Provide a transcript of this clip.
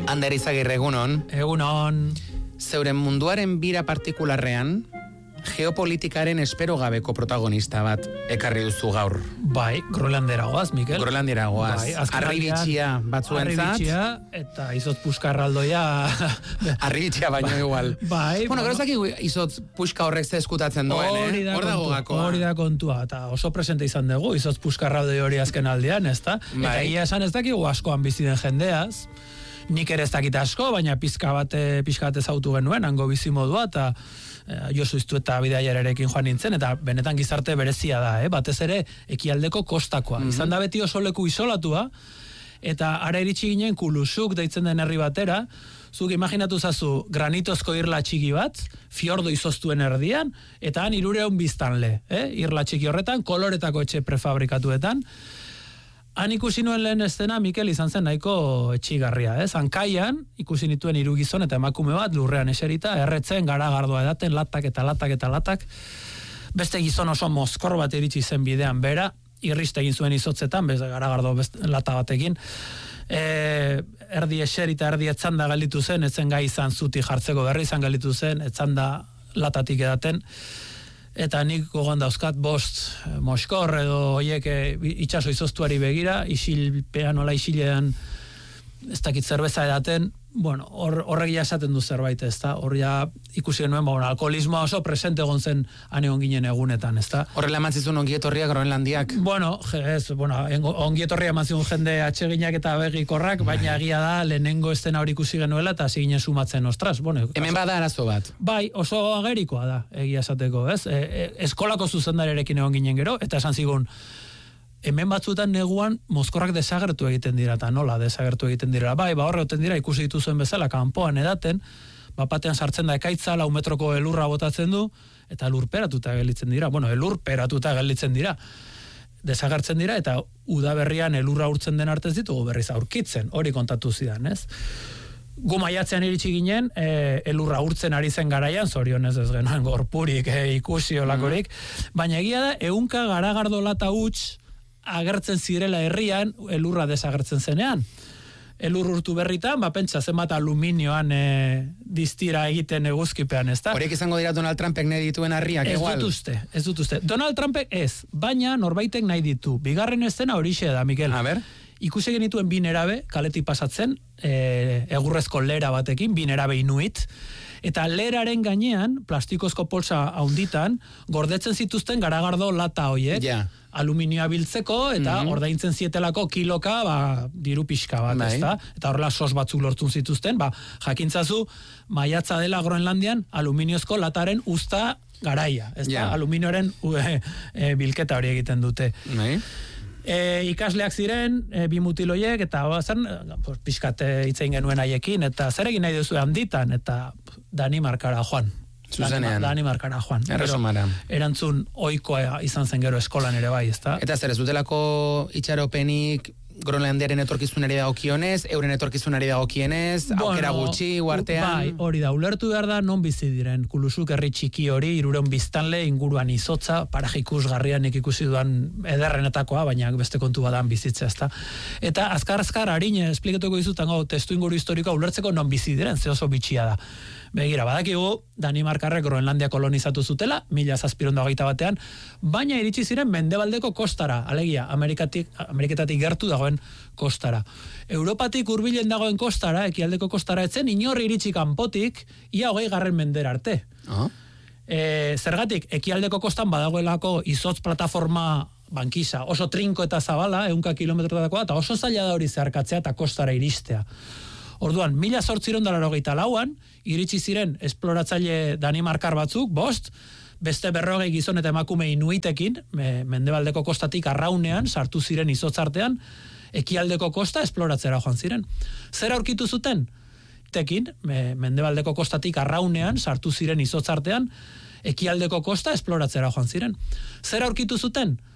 Ander Izagirre, egunon. Egunon. Zeuren munduaren bira partikularrean, geopolitikaren espero gabeko protagonista bat ekarri duzu gaur. Bai, Groenlandera goaz, Mikel. Groenlandera goaz. Bai, Arribitxia batzuentzat. Arribitxia eta izotz puskarraldoia. Arribitxia baino igual. Bai. Bueno, gerozak izotz puska horrek ze eskutatzen duen, Hor dago gakoa. Hori da kontua, eta oso presente izan dugu, izotz puskarraldoi hori azken aldean, ezta? Bai. Eta ia esan ez dakigu askoan bizi den jendeaz. Nik ere ez dakit asko, baina pixka bat ezautu genuen, hango bizi modua, eta Josu Iztu eta Bidaiarekin joan nintzen, eta benetan gizarte berezia da, batez ere ekialdeko kostakoa. Izan da beti oso leku isolatua, eta ara iritsi ginen Kulusuk deitzen den herri batera, zuk imaginatu zazu granitozko irla txiki bat, fiordo izoztuen erdian, eta han 300 biztanle, irla txiki horretan, koloretako etxe prefabrikatuetan. Han ikusi nuen lehen estena, Mikel, izan zen nahiko etxigarria, Hankaian ikusi nituen 3 gizon eta emakume bat lurrean eserita, erretzen garagardoa edaten, latak. Beste gizon oso mozkor bat iritsi zen bidean bera, irriste egin zuen izotzetan, garagardo lata batekin. Erdi eserita, erdi etzanda gelditu zen, etzen gai izan zuti jartzeko berri izan gelditu zen, etzanda latatik edaten. Eta nik gogoan dauzkat 5 moskor edo hoiek itxaso izoztuari begira, isilpean, nola isilean ez dakit zerbeza edaten, bueno, horregia esaten du zerbait, ezta? Horria ikusi genuen, alkoholismoa oso presente egon zen ane onginen egunetan, ezta? Horrela emantzizun ongietorria Groenlandiak? Bueno, ongietorria emantzizun jende atseginak eta begikorrak, baina egia da, lehenengo estena hori ikusi genuela, eta hasi ginen sumatzen, ostras, bueno. Hemen bada arazo bat? Bai, oso agerikoa da, egia esateko, ez? Eskolako zuzendarerekin egon ginen gero, eta esan zigun, hemen batzuetan neguan mozkorrak desagertu egiten dira, eta nola desagertu egiten dira. Bai, horre oten dira, ikusi dituzuen bezala, kanpoan edaten, batean sartzen da ekaitza, 4 metroko elurra botatzen du, eta elurperatuta gelditzen dira. Bueno, elurperatuta gelditzen dira. Desagertzen dira, eta udaberrian elurra urtzen den artez ditugu berriz aurkitzen, hori kontatu zidan, ez? Gu maiatzean iritsi ginen, elurra urtzen ari zen garaian, zorionez ez genuen gorpurik ikusi olakorik, baina egia da, 100 garagardo lata huts agertzen zirela herrian, elurra desagertzen zenean. Elur urtu berritan, pentsa zenbat aluminioan distira egiten eguzkipean, ez da? Horiek izango dira Donald Trumpek nahi dituen harriak, igual? Ez dut uste. Donald Trumpek ez, baina norbaitek nahi ditu. Bigarren estena horixe da, Mikel. A ber? Ikusi genituen 2 nerabe, kaletik pasatzen, egurrezko lera batekin, 2 nerabe inuit, eta leraren gainean, plastikozko polsa haunditan, gordetzen zituzten garagardo lata hoiek, aluminioa biltzeko, eta ordaintzen zietelako kiloka, diru pixka bat, ezta? Eta horrela sos batzuk lortzun zituzten, jakintzazu, maiatza dela Groenlandian, aluminiozko lataren usta garaia, ezta? Aluminioaren bilketa hori egiten dute. Ikasleak ziren, 2 mutiloiek, eta pixkat hitzein genuen haiekin, eta zer egin nahi duzu handitan, eta Danimarkara joan. Zuzenean. Danimarkara joan. Erresumara. Erantzun ohikoa izan zen gero eskolan ere bai, ezta? Eta zer ez dutelako itxaropenik Groenlandiaren etorkizunari dagokionez, euren etorkizunari dagokienez, aukera gutxi, uartean? Bai, hori da, ulertu behar da non bizi diren. Kulusuk herri txiki hori, 300 biztanle, inguruan izotza, paraje ikusgarrian nik ikusi duan ederrenetakoa, baina beste kontu badan bizitza, ezta. Eta azkar harine, esplikatuko dizutango testu inguru historikoa ulertzeko non bizi diren, ze oso bitxia da. Begira, badakigu, Danimarkarrek Groenlandia kolonizatu zutela, 1721, baina iritsi ziren mendebaldeko kostara, alegia, Ameriketatik gertu dagoen kostara. Europatik hurbilen dagoen kostara, ekialdeko kostara etzen, inorri iritsi kanpotik, ia 20. mendera arte. Zergatik, ekialdeko kostan badagoelako izotz plataforma bankisa, oso trinko eta zabala, 100 kilometrotakoa, eta oso zaila da hori zeharkatzea eta kostara iristea. Orduan, 1884an, iritsi ziren esploratzaile Danimarkar batzuk, 5, beste 40 gizon eta emakume inuitekin, mendebaldeko kostatik arraunean, sartu ziren izotzartean, ekialdeko kosta esploratzera joan ziren. Zer aurkitu zuten? Mendebaldeko kostatik arraunean, sartu ziren izotzartean, ekialdeko kosta esploratzera joan ziren. Zer aurkitu zuten?